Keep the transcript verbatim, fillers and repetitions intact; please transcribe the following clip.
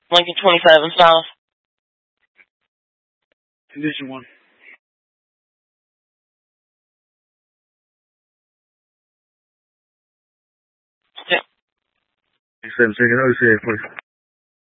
Lincoln twenty-seven South. Condition one. Okay. Seven second, oh, say, please.